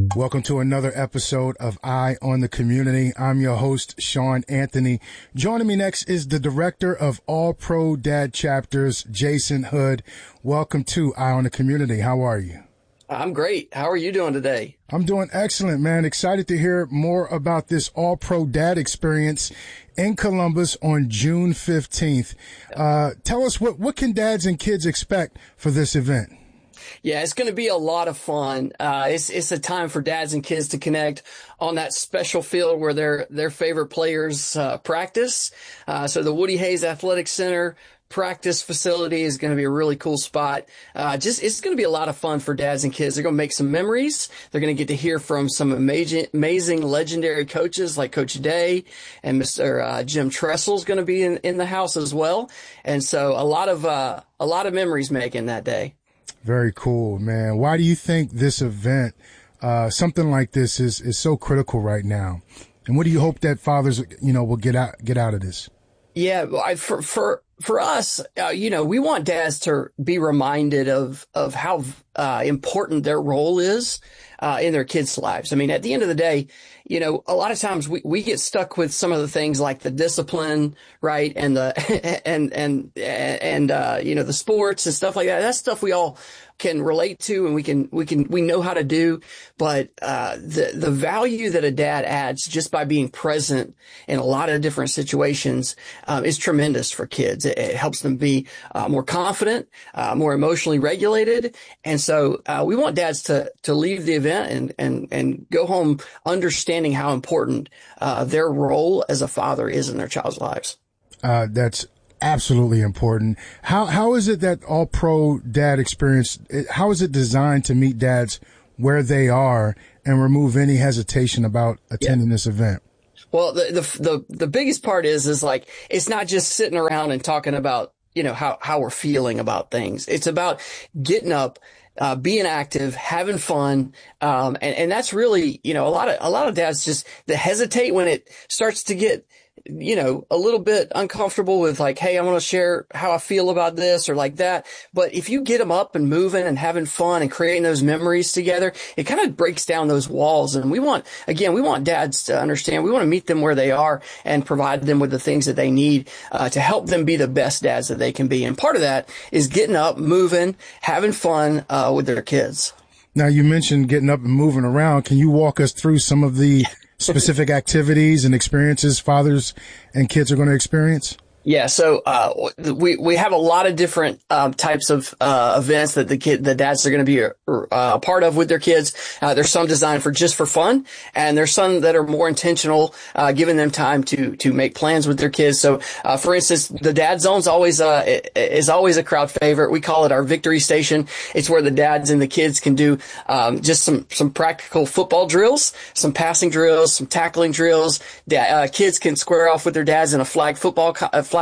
Welcome to another episode of Eye on the Community. I'm your host, Sean Anthony. Joining me next is the director of All Pro Dad Chapters, Jason Hood. Welcome to Eye on the Community. How are you? I'm great. How are you doing today? I'm doing excellent, man. Excited to hear more about this All Pro Dad experience in Columbus on June 15th. Tell us what can dads and kids expect for this event? Yeah, it's going to be a lot of fun. It's a time for dads and kids to connect on that special field where their favorite players practice. So the Woody Hayes Athletic Center practice facility is going to be a really cool spot. It's going to be a lot of fun for dads and kids. They're going to make some memories. They're going to get to hear from some amazing legendary coaches like Coach Day, and Mr. Jim Tressel's going to be in the house as well. And so a lot of memories making that day. Very cool, man. Why do you think this event, something like this is so critical right now? And what do you hope that fathers, will get out of this? Yeah, for us, we want dads to be reminded of how important their role is in their kids' lives. I mean, at the end of the day, a lot of times we get stuck with some of the things like the discipline, right? And the, the sports and stuff like that. That's stuff we all can relate to and we know how to do. But, the value that a dad adds just by being present in a lot of different situations, is tremendous for kids. It helps them be, more confident, more emotionally regulated. And so, we want dads to leave the event and go home understanding how important their role as a father is in their child's lives. That's absolutely important. How is it that All Pro Dad experience, how is it designed to meet dads where they are and remove any hesitation about attending this event? Well, the biggest part is like, it's not just sitting around and talking about, how we're feeling about things. It's about getting up, being active, having fun. And that's really, a lot of dads just they hesitate when it starts to get, a little bit uncomfortable with like, hey, I want to share how I feel about this or like that. But if you get them up and moving and having fun and creating those memories together, it kind of breaks down those walls. And we want dads to understand, we want to meet them where they are and provide them with the things that they need, to help them be the best dads that they can be. And part of that is getting up, moving, having fun, with their kids. Now, you mentioned getting up and moving around. Can you walk us through some of the specific activities and experiences fathers and kids are going to experience? Yeah. So, we have a lot of different, types of, events that the dads are going to be a part of with their kids. There's some designed just for fun, and there's some that are more intentional, giving them time to make plans with their kids. So, for instance, the dad zone's is always a crowd favorite. We call it our victory station. It's where the dads and the kids can do, just some practical football drills, some passing drills, some tackling drills. Kids can square off with their dads in a flag football,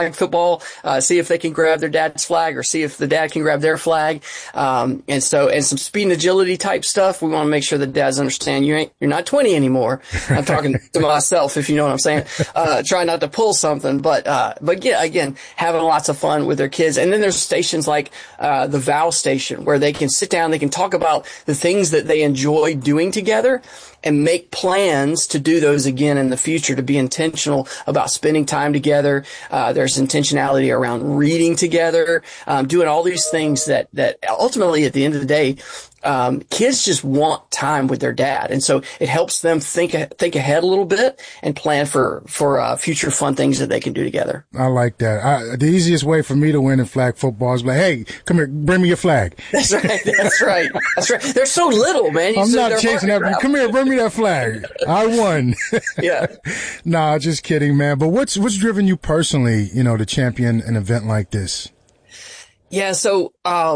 see if they can grab their dad's flag or see if the dad can grab their flag. And some speed and agility type stuff. We want to make sure the dads understand you're not 20 anymore. I'm talking to myself, if you know what I'm saying. Try not to pull something, but yeah, again, having lots of fun with their kids. And then there's stations like, the vow station where they can sit down, they can talk about the things that they enjoy doing together and make plans to do those again in the future, to be intentional about spending time together. There's intentionality around reading together, doing all these things that ultimately at the end of the day, kids just want time with their dad. And so it helps them think ahead a little bit and plan for future fun things that they can do together. I like that. The easiest way for me to win in flag football is like, hey, come here, bring me your flag. That's right. They're so little, man. I'm not chasing after you. Come here, bring me that flag. I won. Yeah. Nah, just kidding, man. But what's driven you personally, to champion an event like this? Yeah. So,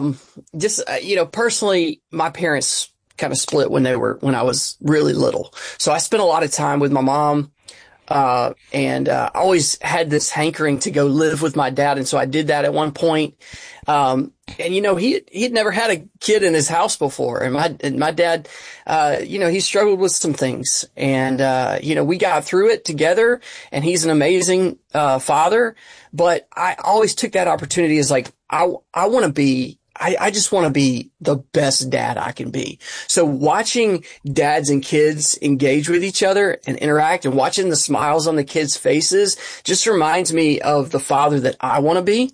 personally, my parents kind of split when I was really little. So I spent a lot of time with my mom. And I always had this hankering to go live with my dad. And so I did that at one point. And he'd never had a kid in his house before. And my dad, he struggled with some things, and, we got through it together, and he's an amazing, father. But I always took that opportunity as like, I want to be I just want to be the best dad I can be. So watching dads and kids engage with each other and interact and watching the smiles on the kids' faces just reminds me of the father that I want to be.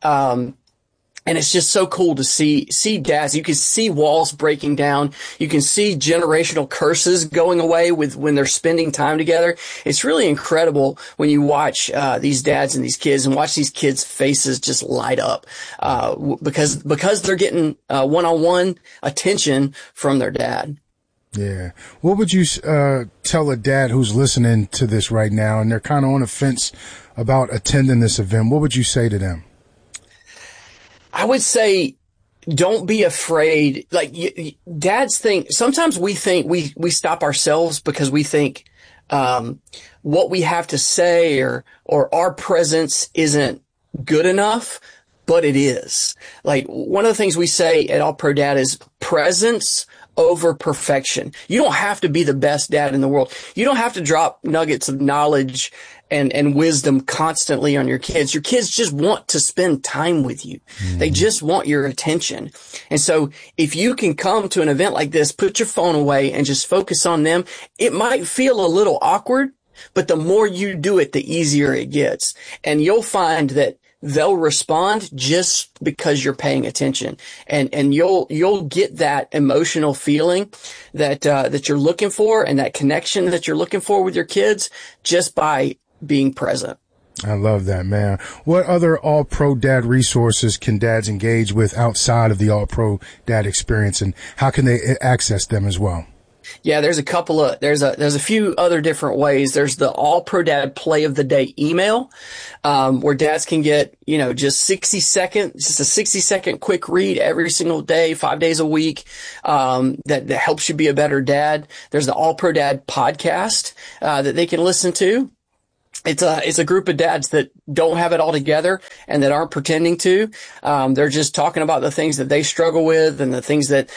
And it's just so cool to see dads. You can see walls breaking down. You can see generational curses going away when they're spending time together. It's really incredible when you watch these dads and these kids and watch these kids' faces just light up because they're getting one-on-one attention from their dad. Yeah. What would you tell a dad who's listening to this right now and they're kind of on the fence about attending this event? What would you say to them? I would say, don't be afraid. Like dads think, sometimes we think we stop ourselves because we think, what we have to say or our presence isn't good enough, but it is. Like one of the things we say at All Pro Dad is presence over perfection. You don't have to be the best dad in the world. You don't have to drop nuggets of knowledge and wisdom constantly on your kids. Your kids just want to spend time with you. Mm-hmm. They just want your attention. And so if you can come to an event like this, put your phone away and just focus on them, it might feel a little awkward, but the more you do it, the easier it gets. And you'll find that they'll respond just because you're paying attention. And you'll get that emotional feeling that you're looking for and that connection that you're looking for with your kids just by being present. I love that, man. What other All Pro Dad resources can dads engage with outside of the All Pro Dad experience, and how can they access them as well? Yeah, there's a few other different ways. There's the All Pro Dad Play of the Day email, where dads can get, just 60 seconds, just a 60-second quick read every single day, 5 days a week, that helps you be a better dad. There's the All Pro Dad podcast, that they can listen to. It's a group of dads that don't have it all together and that aren't pretending to. They're just talking about the things that they struggle with and the things that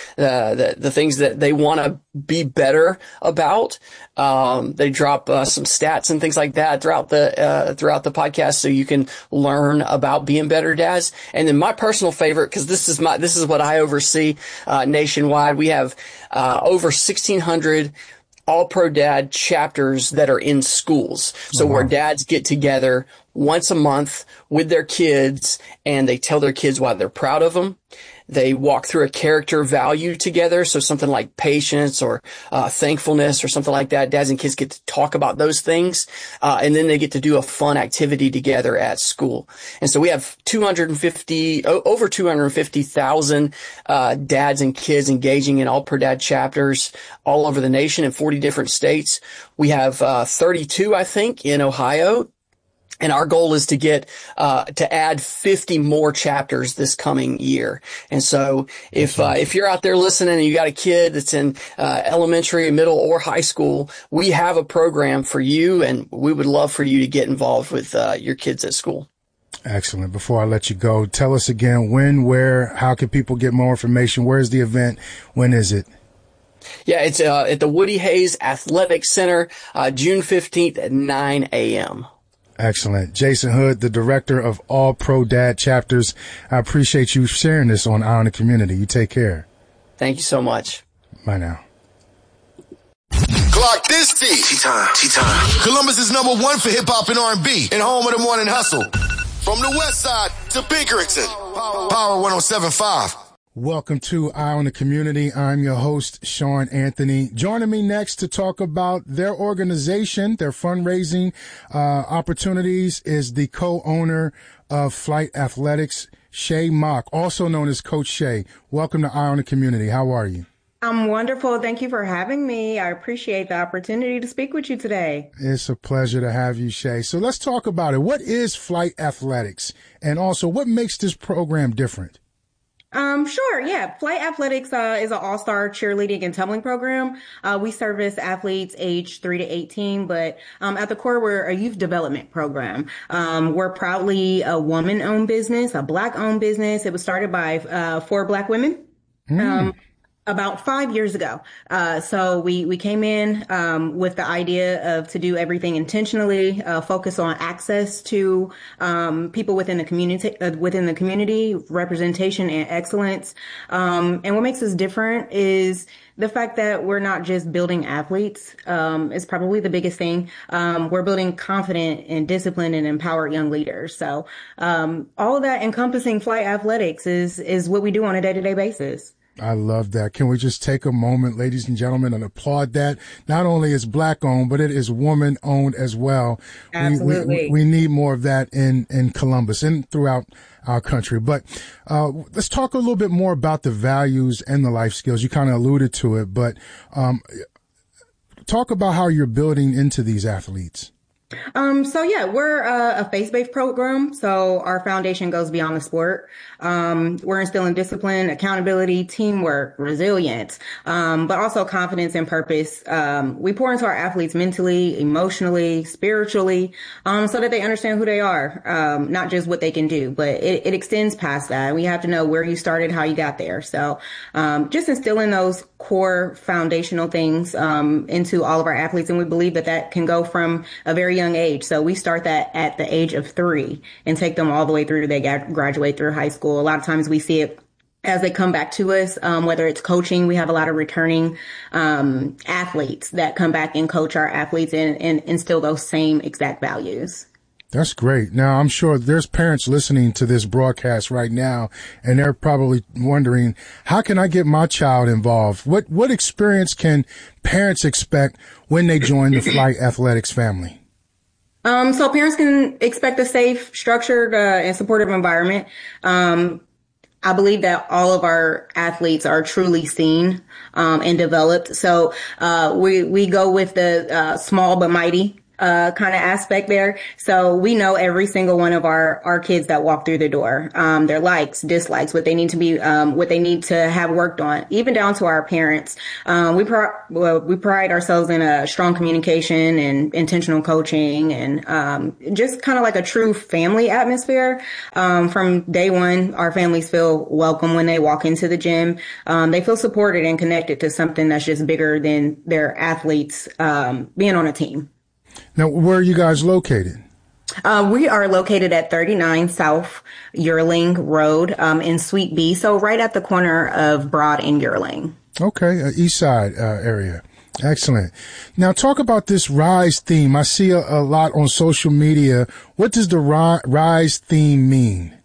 they want to be better about. They drop some stats and things like that throughout the podcast, so you can learn about being better dads. And then my personal favorite, because this is what I oversee nationwide. We have over 1,600 All Pro Dad chapters that are in schools. So where dads get together once a month with their kids and they tell their kids why they're proud of them. They walk through a character value together. So something like patience or thankfulness or something like that. Dads and kids get to talk about those things. And then they get to do a fun activity together at school. And so we have over 250,000 dads and kids engaging in All Pro Dad chapters all over the nation in 40 different states. We have 32, I think, in Ohio. And our goal is to get to add 50 more chapters this coming year. And so if you're out there listening and you got a kid that's in elementary, middle, or high school, we have a program for you, and we would love for you to get involved with your kids at school. Excellent. Before I let you go, tell us again when, where, how can people get more information? Where's the event? When is it? Yeah, it's at the Woody Hayes Athletic Center, June 15th at 9 a.m. Excellent. Jason Hood, the director of All Pro Dad chapters. I appreciate you sharing this on Eye on the Community. You take care. Thank you so much. Bye now. Clock this T. T-Time. Columbus is number one for hip hop and R&B and home of the morning hustle. From the west side to Pinkerton. Power 107.5. Welcome to Eye on the Community. I'm your host, Sean Anthony. Joining me next to talk about their organization, their fundraising opportunities, is the co-owner of Flight Athletics, Shay Mock, also known as Coach Shay. Welcome to Eye on the Community. How are you? I'm wonderful. Thank you for having me. I appreciate the opportunity to speak with you today. It's a pleasure to have you, Shay. So let's talk about it. What is Flight Athletics? And also, what makes this program different? Sure. Yeah. Flight Athletics, is an all-star cheerleading and tumbling program. We service athletes aged 3 to 18, but, at the core, we're a youth development program. We're proudly a woman-owned business, a Black-owned business. It was started by, 4 Black women. About 5 years ago. So we came in, with the idea of to do everything intentionally, focus on access to, people within the community, representation and excellence. And what makes us different is the fact that we're not just building athletes, is probably the biggest thing. We're building confident and disciplined and empowered young leaders. So, all of that encompassing Flight Athletics is what we do on a day-to-day basis. I love that. Can we just take a moment, ladies and gentlemen, and applaud that? Not only is Black owned, but it is woman owned as well. Absolutely. We need more of that in Columbus and throughout our country. But let's talk a little bit more about the values and the life skills. You kind of alluded to it, but talk about how you're building into these athletes. So yeah, we're a faith-based program. So our foundation goes beyond the sport. We're instilling discipline, accountability, teamwork, resilience, but also confidence and purpose. We pour into our athletes mentally, emotionally, spiritually, so that they understand who they are, not just what they can do, but it extends past that. We have to know where you started, how you got there. So, just instilling those core foundational things, into all of our athletes. And we believe that can go from a very young age. So we start that at the age of 3 and take them all the way through they graduate through high school. A lot of times we see it as they come back to us, whether it's coaching. We have a lot of returning athletes that come back and coach our athletes and instill those same exact values. That's great. Now, I'm sure there's parents listening to this broadcast right now, and they're probably wondering, how can I get my child involved? What experience can parents expect when they join the Flight Athletics family? So parents can expect a safe, structured, and supportive environment. I believe that all of our athletes are truly seen, and developed. So, we go with the, small but mighty, kind of aspect there. So we know every single one of our kids that walk through the door, their likes, dislikes, what they need to be, what they need to have worked on, even down to our parents. We pride ourselves in a strong communication and intentional coaching and, just kind of like a true family atmosphere. From day one, our families feel welcome when they walk into the gym. They feel supported and connected to something that's just bigger than their athletes, being on a team. Now, where are you guys located? We are located at 39 South Yearling Road, in Suite B. So right at the corner of Broad and Yearling. Okay. East side, area. Excellent. Now talk about this Rise theme. I see a lot on social media. What does the Rise theme mean?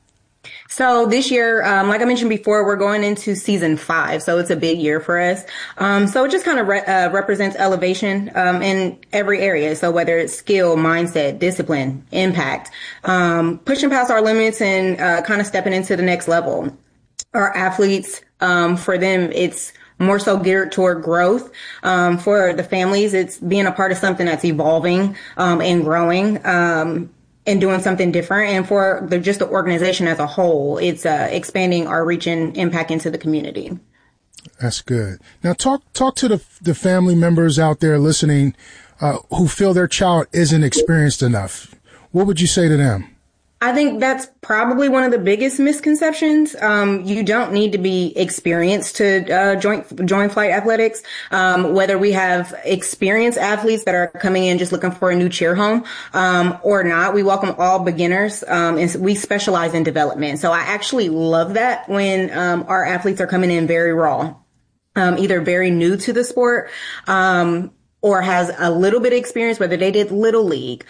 So this year, like I mentioned before, we're going into season 5. So it's a big year for us. So it just kind of represents elevation, in every area. So whether it's skill, mindset, discipline, impact, pushing past our limits and, kind of stepping into the next level. Our athletes, for them, it's more so geared toward growth. For the families, it's being a part of something that's evolving, and growing, and doing something different. And for just the organization as a whole, it's expanding our reach and impact into the community. That's good. Now talk to the family members out there listening, who feel their child isn't experienced enough. What would you say to them? I think that's probably one of the biggest misconceptions. You don't need to be experienced to join Flight Athletics. Whether we have experienced athletes that are coming in just looking for a new cheer home, or not, we welcome all beginners, and we specialize in development. So I actually love that when our athletes are coming in very raw, either very new to the sport, or has a little bit of experience, whether they did Little League,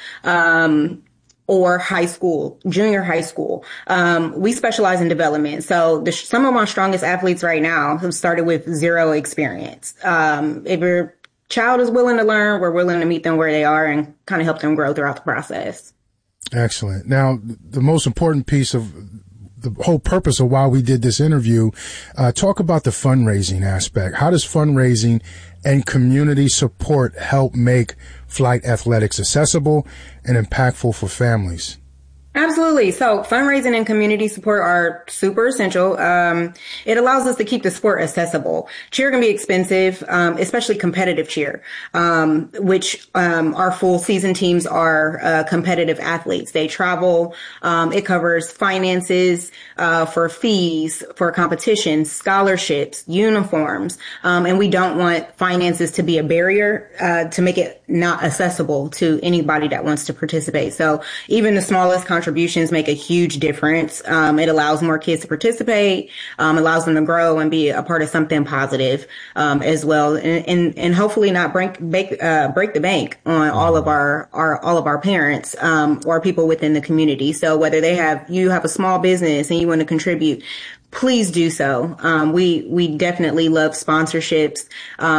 or high school, junior high school. We specialize in development. So some of my strongest athletes right now have started with 0 experience. If your child is willing to learn, we're willing to meet them where they are and kind of help them grow throughout the process. Excellent. Now, the most important piece of the whole purpose of why we did this interview, talk about the fundraising aspect. How does fundraising and community support help make Flight Athletics accessible and impactful for families? Absolutely. So fundraising and community support are super essential. It allows us to keep the sport accessible. Cheer can be expensive, especially competitive cheer, which our full season teams are competitive athletes. They travel. It covers finances for fees, for competitions, scholarships, uniforms, and we don't want finances to be a barrier to make it not accessible to anybody that wants to participate. So even the smallest contributions make a huge difference. It allows more kids to participate, allows them to grow and be a part of something positive, as well. And hopefully not break the bank on all of our parents, or people within the community. So whether you have a small business and you want to contribute, please do so. We definitely love sponsorships.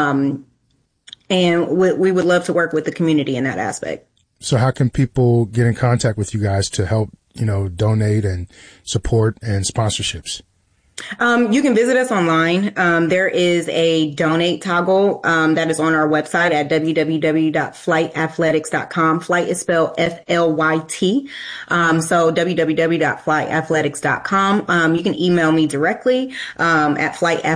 And we would love to work with the community in that aspect. So how can people get in contact with you guys to help, donate and support and sponsorships? You can visit us online. There is a donate toggle that is on our website at www.flightathletics.com. Flight is spelled FLYT. So www.flightathletics.com. You can email me directly at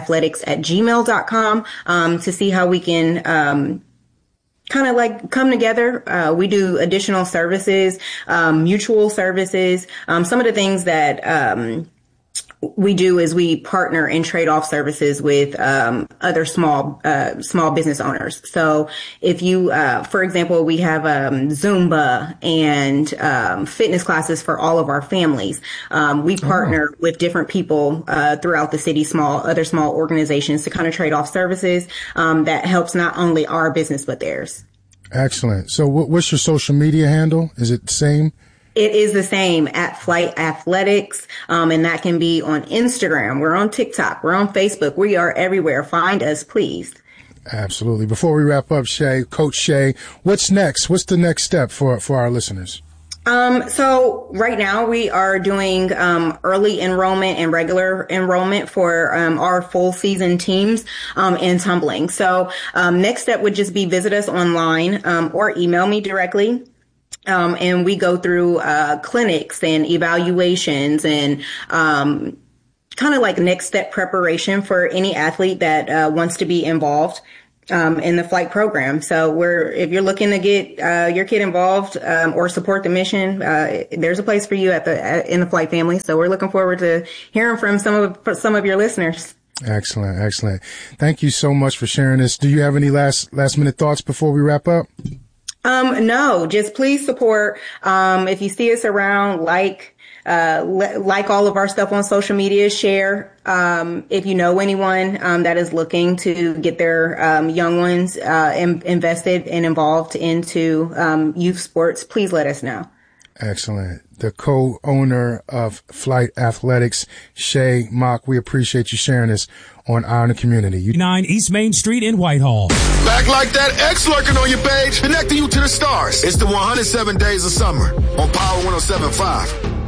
flightathletics@gmail.com to see how we can kind of like come together. We do additional services, mutual services. Some of the things that we do is we partner and trade off services with other small business owners. So if you, for example, we have Zumba and fitness classes for all of our families. We partner with different people throughout the city, other small organizations to kind of trade off services that helps not only our business but theirs. Excellent. So what's your social media handle? Is it the same? It is the same at Flight Athletics, and that can be on Instagram. We're on TikTok. We're on Facebook. We are everywhere. Find us, please. Absolutely. Before we wrap up, Coach Shay, what's next? What's the next step for our listeners? So right now we are doing early enrollment and regular enrollment for our full season teams in tumbling. So next step would just be visit us online or email me directly. And we go through clinics and evaluations and kind of like next step preparation for any athlete that wants to be involved in the flight program. So if you're looking to get your kid involved or support the mission, there's a place for you in the flight family. So we're looking forward to hearing from some of your listeners. Excellent. Thank you so much for sharing this. Do you have any last minute thoughts before we wrap up? No, just please support. If you see us around, like all of our stuff on social media, share. If you know anyone, that is looking to get their, young ones, invested and involved into, youth sports, please let us know. Excellent. The co-owner of Flight Athletics, Shay Mock, we appreciate you sharing this on Eye on the Community. 9 East Main Street in Whitehall. Back like that X lurking on your page, connecting you to the stars. It's the 107 Days of Summer on Power 107.5.